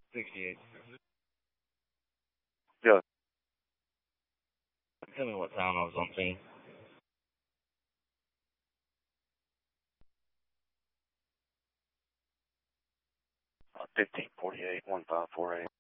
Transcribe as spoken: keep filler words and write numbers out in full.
sixty-eight. Yeah. Tell me what time I was on scene. fifteen forty-eight, one five four eight.